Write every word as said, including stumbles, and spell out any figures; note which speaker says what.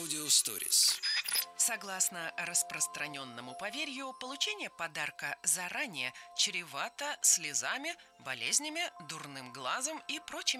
Speaker 1: Studio Stories.
Speaker 2: Согласно распространенному поверью, получение подарка заранее чревато слезами, болезнями, дурным глазом и прочими